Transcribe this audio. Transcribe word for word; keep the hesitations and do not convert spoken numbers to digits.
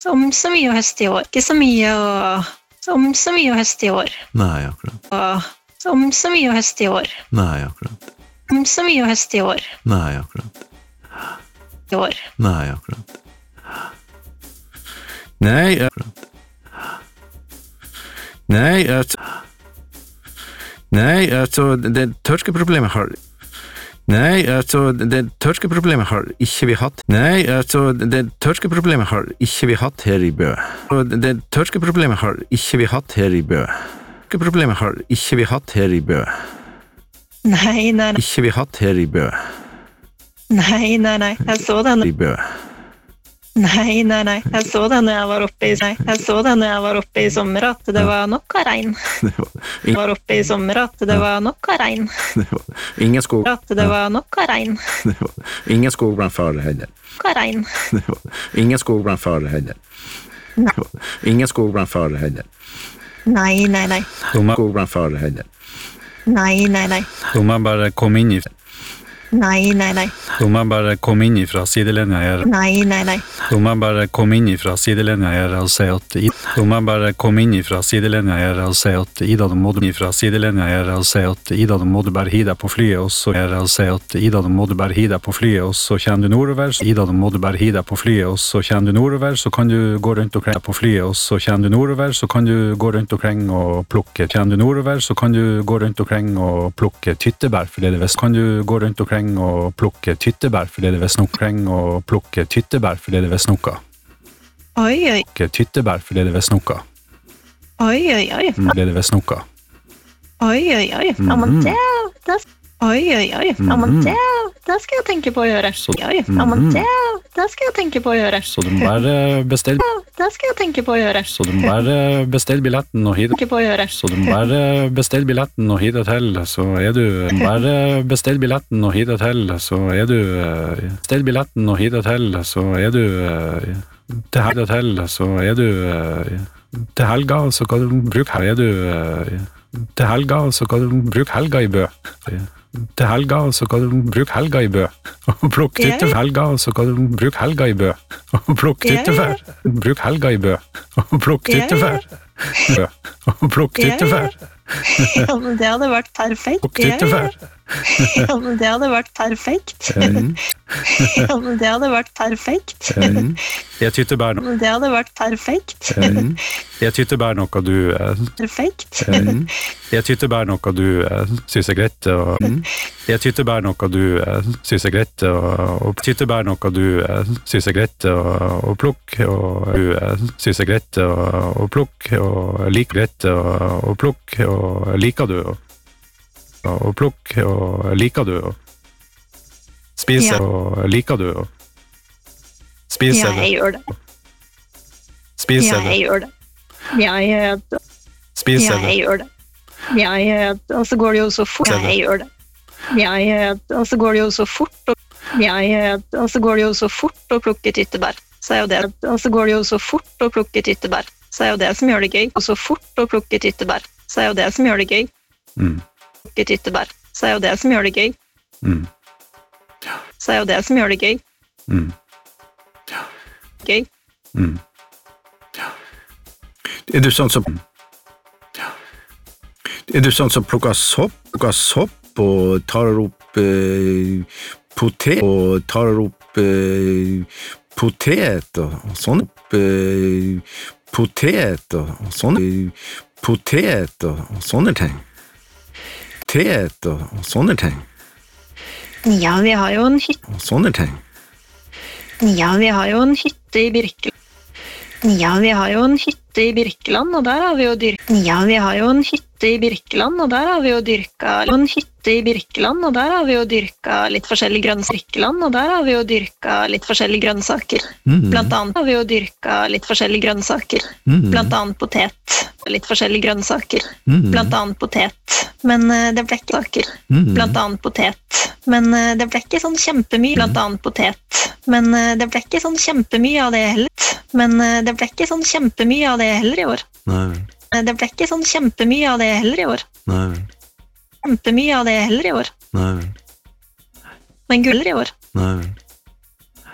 Som så mye å høste i år. Ikke så mye å... Som så mye å høste i år. Nei, akkurat. Og som så mye å høste i år. Nei, akkurat. Som så mye å høste i år. Nei, akkurat. I år. Nei, akkurat. Nei, akkurat. Nei, altså... Nei, altså, det tørskeproblemet har... Nei, altså, det tørskeproblemet har ikke vi hatt. Nei, altså, det tørskeproblemet har ikke vi hatt her i Bø. Og det tørskeproblemet har ikke vi hatt her i Bø. Tørskeproblemet har ikke vi hatt her i Bø. Nei, nei, nei. Ikke vi hatt her i Bø. Nei, nei, nei. Jeg så den. I Bø. Nei, nei, nei. Jeg så det når jeg var oppe i, nei. Jeg så det når jeg var oppe i sommer, at det var nok av regn. Jeg var oppe i sommer, at det var nok av regn. Ingen skog. At det var nok av regn. Ingen skogbrannfare heller. Nok av regn. Ingen skogbrannfare heller. Ingen skogbrannfare heller. Nei, nei, nei. Skogbrannfare heller. Nei, nei, nei. De må bare komme inn i... Nei, nei, nei. De må bare komme inn fra sidelinja her. Nei, nei, nei. De må bare komme inn fra sidelinja her og si at De må bare komme inn fra sidelinja her og si at Ida, du må du fra sidelinja her og si at Ida, du må du bare hi deg på flyet, og så her og si at Ida, du må du bare hi deg på flyet, og så kommer du nordover. Ida, du må du bare hi deg på flyet, og så kommer du nordover, så kan du gå rundt omkring på flyet, og så kommer du nordover, så kan du gå rundt omkring og plukke. Kommer du nordover, så kan du gå rundt omkring og plukke tyttebær, for det er det vest. Kan du gå rundt omkring og plukke tyttebær, for det er det vest nok. Omkring og plukke tyttebær, for det er det vest noe. Oi, oi. Plukke tyttebær, for det er det vest noe. Oi, oi, oi. Det er det vest noe. Oi, oi, oi. Ja, men det... det oi, oi, oi. Ja, men det... det skal jeg tenke på å gjøre. Oi, oi. Ja, men det... det skal jeg tenke på å gjøre. Så du må bare bestille... Det skal jeg tenke på å gjøre. Så du må bare bestille billetten og hit... Tenke på å gjøre. Så du må bare bestille billetten og hit til, så er du... Bare bestille billetten og hit til, så er du... Bestill billetten og hit til, så er du... Til helga til, så er du... Til helga, så kan du bruke her, er du... Til helga, så kan du bruke helga i Bø. Til helga, så kan du bruke helga i Bø. Og plukke tyttebær. Helga, så kan du bruke helga i Bø. Og plukke tyttebær. Bruk helga i Bø. Og plukke tyttebær. Bø. Og plukke tyttebær. Ja, men det hadde vært perfekt. Plukke tyttebær. Ja, men det hadde vært perfekt. Ja, men det hadde vært perfekt. Jeg tyttebær noe. Men det hadde vært perfekt. Jeg tyttebær noe du... Perfekt. Jeg tyttebær noe du synes er greit. Og jeg tyttebær noe du synes er greit. Og tyttebær noe du synes er greit å plukke. Og du synes er greit å plukke. Og liker greit å plukke. Og liker du og plukke, og liker du å spise, ja. Og liker du å spise det? Ja, jeg gjør det. Spise det? Ja, jeg gjør det. Ja, jeg, spise ja, det? jeg gjør det. Ja, jeg, og så går det jo så fort. Ja, jeg gjør det. Ja, jeg, og så går det jo så fort. Og, ja, jeg, og så går det jo så fort å plukke tyttebær. Så er jo det. Og så går det jo så fort å plukke tyttebær. Så er jo det som gjør det gøy. Og så fort å plukke tyttebær. Så er jo det som gjør det gøy. Mm. Plukke tyttebær. Så er jo det som gjør det gøy. Mm. Så er jo det som gjør det gøy. Mm. Gøy. Mm. Er du sånn som Er du sånn som plukker sopp, plukker sopp og tar opp eh, potet og tar opp eh, potet og, og sånn eh, potet og, og sånne potet og, og sånne ting. Potet og, og sånne ting. Ja, vi har jo en hytte. Og sånne ting. Ja, vi har jo en hytte i Birkeland. Ja, vi har jo en hytte i Birkeland, og der har vi jo dyrka. Ja, vi har jo en hytte i Birkeland, og der har vi jo dyrka. En hytte i Birkeland, og der har vi jo dyrka litt forskjellige grønnsaker. Og der har vi jo dyrka litt forskjellige grønnsaker. Mm. Blant annet har vi jo dyrka litt forskjellige grønnsaker. Mm. Blant annet potet. Litt forskjellige grønnsaker. Mm. Blant annet potet. Men uh, det ble ikke saker. Mm. Blant annet potet. Men uh, det ble ikke sånn kjempemye. Blant annet potet. Men uh, det ble ikke sånn kjempemye av det heller. Men uh, det ble ikke sånn kjempemye av det heller i år. Nei. Det ble ikke sånn kjempemye av det heller i år. Nei. Kjempemye av det heller i år. Nei. Men guller i år. Nei.